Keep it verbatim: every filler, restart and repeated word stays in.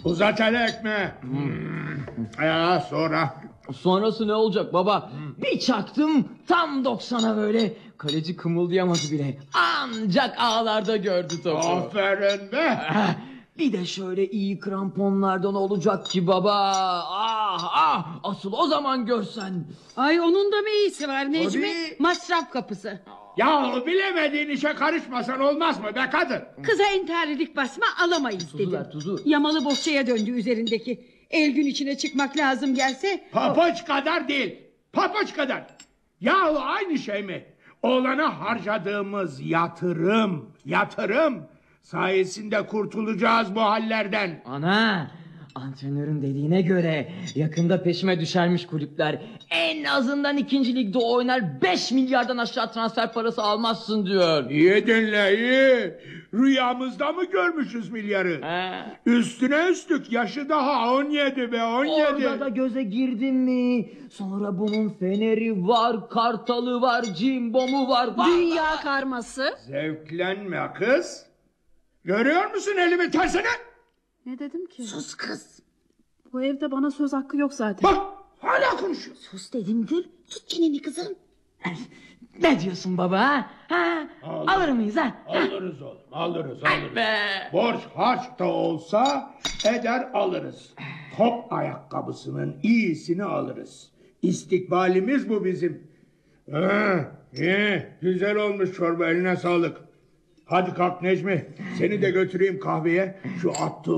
Uzat hele ekmeği. Hmm. Ya sonra? Sonrası ne olacak baba? Hmm. Bir çaktım tam doksana böyle. Kaleci kımıldayamadı bile. Ancak ağlarda gördü topu. Aferin be. Bir de şöyle iyi kramponlardan olacak ki baba. Ah ah, asıl o zaman görsen. Ay onun da mı iyisi var Necmi? Tabii. Masraf kapısı. Ya bilemediğin işe karışmasan olmaz mı be kadın? Kıza entarilik basma alamayız Tuzu dedim. ver, tuzu. Yamalı bohçaya döndü üzerindeki. El gün içine çıkmak lazım gelse. Papuç kadar değil. Papuç kadar. Yahu aynı şey mi? Oğlana harcadığımız yatırım, yatırım sayesinde kurtulacağız bu hallerden. Ana, antrenörün dediğine göre yakında peşime düşermiş kulüpler. En azından ikinci ligde oynar, beş milyardan aşağı transfer parası almazsın diyor. İyi dinle iyi. Rüyamızda mı görmüşüz milyarı? He. Üstüne üstlük yaşı daha on yedi be on yedi. Orada da göze girdin mi? Sonra bunun Fener'i var, Kartal'ı var, Cimbom'u var. var. Dünya karması. Zevklenme kız. Görüyor musun elimi tersine? Ne dedim ki? Sus kız. Bu evde bana söz hakkı yok zaten. Bak hala konuşuyor. Sus dedim Gül. Tut çeneni kızım. Ne diyorsun baba ha? ha? Alırız. Alır mıyız ha? Alırız oğlum alırız alırız. Be. Borç harç da olsa eder alırız. Top ayakkabısının iyisini alırız. İstikbalimiz bu bizim. Ha, iyi, güzel olmuş çorba, eline sağlık. Hadi kalk Necmi, seni de götüreyim kahveye. Şu attığım